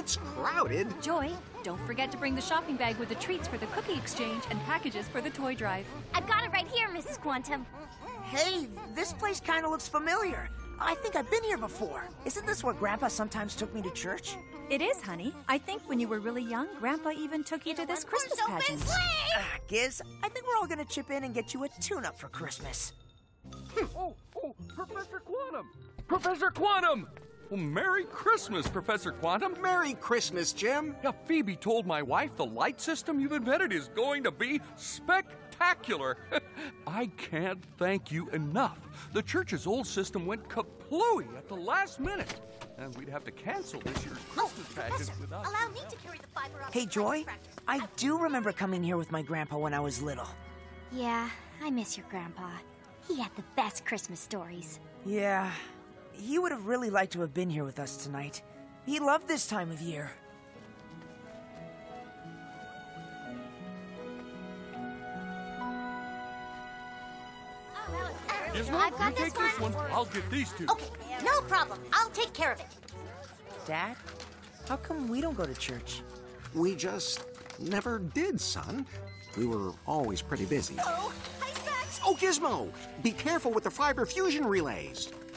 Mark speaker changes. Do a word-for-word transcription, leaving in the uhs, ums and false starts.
Speaker 1: it's crowded.
Speaker 2: Joy, don't forget to bring the shopping bag with the treats for the cookie exchange and packages for the toy drive.
Speaker 3: I've got it right here, Missus Quantum.
Speaker 4: Hey, this place kind of looks familiar. I think I've been here before. Isn't this where Grandpa sometimes took me to church?
Speaker 2: It is, honey. I think when you were really young, Grandpa even took you to this Christmas pageant.
Speaker 4: Ah, Giz, I think we're all gonna chip in and get you a tune-up for Christmas.
Speaker 5: Oh, oh, Professor Quantum! Professor Quantum! Well, Merry Christmas, Professor Quantum.
Speaker 1: Merry Christmas, Jim.
Speaker 5: Yeah, Phoebe told my wife the light system you've invented is going to be spectacular. I can't thank you enough. The church's old system went kaplooey at the last minute. And we'd have to cancel this year's Christmas
Speaker 3: oh,
Speaker 5: pageant
Speaker 3: Professor,
Speaker 5: without...
Speaker 3: allow me to carry the fiber optic
Speaker 4: Hey, Joy,
Speaker 3: practice.
Speaker 4: I do remember coming here with my grandpa when I was little.
Speaker 3: Yeah, I miss your grandpa. He had the best Christmas stories.
Speaker 4: Yeah, he would have really liked to have been here with us tonight. He loved this time of year.
Speaker 5: Gizmo,
Speaker 3: I've got
Speaker 5: you
Speaker 3: this
Speaker 5: take this
Speaker 3: one.
Speaker 5: one. I'll get these two.
Speaker 3: Okay, no problem. I'll take care of it.
Speaker 4: Dad, how come we don't go to church?
Speaker 1: We just never did, son. We were always pretty busy.
Speaker 3: Oh, hi, Specs.
Speaker 1: Oh, Gizmo, be careful with the fiber fusion relays.